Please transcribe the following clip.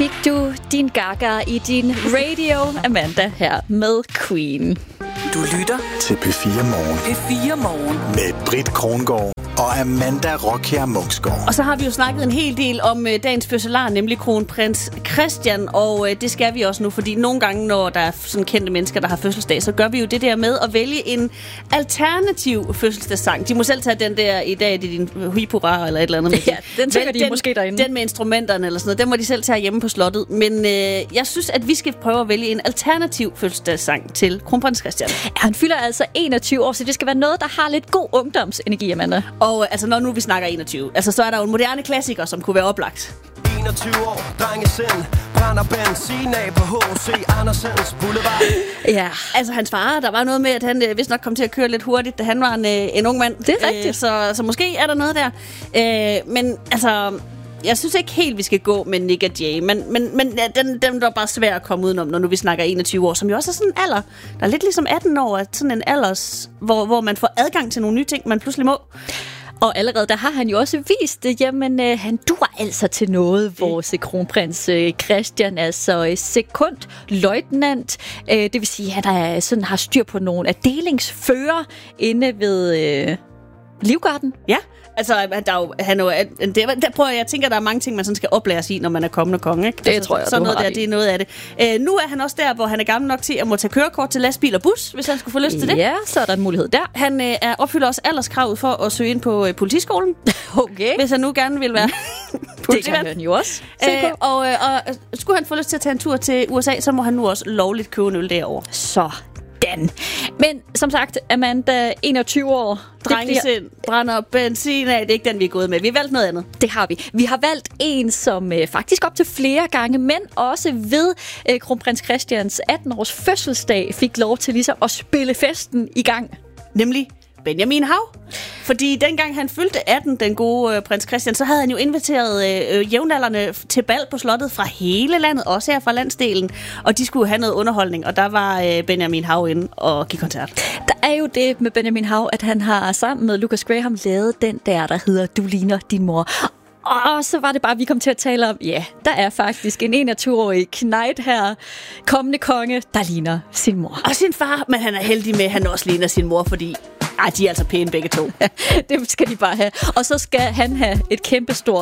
fik du din gaga i din radio, Amanda, her med Queen. Du lytter til P4 Morgen. P4 Morgen Med Britt Krongård og Amanda Rockher Munksgaard. Og så har vi jo snakket en hel del om dagens fødselar, nemlig kronprins Christian, og det skal vi også nu, fordi nogle gange, når der er sådan kendte mennesker, der har fødselsdag, så gør vi jo det der med at vælge en alternativ fødselsdagssang. De må selv tage den der i dag, det er din Hipura eller et eller andet. Ja, den synger de måske derinde. Den med instrumenterne eller sådan noget, den må de selv tage hjemme på slottet. Men jeg synes, at vi skal prøve at vælge en alternativ fødselsdagssang til kronprins Christian. Ja, han fylder altså 21 år, så det skal være noget, der har lidt god ungdomsenergi, Amanda. Og altså, når nu vi snakker 21, altså, så er der jo en moderne klassiker, som kunne være oplagt. 21 år, drengesind, brænder benzin af på H.C. Andersens Boulevard. Ja, altså hans far, der var noget med, at han vist nok kom til at køre lidt hurtigt, da han var en ung mand. Det er rigtigt. Så måske er der noget der. Men altså, jeg synes ikke helt, vi skal gå med Nick og Jay, men den er bare svær at komme udenom, når nu vi snakker 21 år, som jo også er sådan en alder, der er lidt ligesom 18 år, sådan en alder, hvor man får adgang til nogle nye ting, man pludselig må. Og allerede der har han jo også vist det, jamen han dur altså til noget, vores kronprins Christian, altså sekundløjtnant. Det vil sige, at han er, sådan, har styr på nogle afdelingsfører inde ved Livgarden. Ja. Altså, jeg tænker, der er mange ting, man sådan skal oplæres i, når man er kommende konge, ikke? Det tror jeg, sådan noget der, det er noget af det. Nu er han også der, hvor han er gammel nok til at må tage kørekort til lastbil og bus, hvis han skulle få lyst til det. Ja, så er der en mulighed der. Han opfylder også alderskravet for at søge ind på politiskolen. Okay. Hvis han nu gerne vil være det kan han jo også se på. Og skulle han få lyst til at tage en tur til USA, så må han nu også lovligt købe en øl derovre. Sådan. Men som sagt, Amanda, 21 år. Drengesind, brænder benzin af. Det er ikke den, vi er gået med. Vi har valgt noget andet. Det har vi. Vi har valgt en, som faktisk op til flere gange, men også ved kronprins Christians 18-års fødselsdag fik lov til ligesom at spille festen i gang. Nemlig Benjamin Hav. Fordi dengang han fyldte 18, den gode prins Christian, så havde han jo inviteret jævnaldrende til bal på slottet fra hele landet, også her fra landsdelen. Og de skulle have noget underholdning, og der var Benjamin Hav inde og give koncert. Der er jo det med Benjamin Hav, at han har sammen med Lucas Graham lavet den der hedder Du ligner din mor. Og så var det bare, vi kom til at tale om, ja, der er faktisk en 21-årig knight her, kommende konge, der ligner sin mor. Og sin far, men han er heldig med, at han også ligner sin mor, fordi de er altså pæne begge to. Det skal de bare have. Og så skal han have et kæmpestort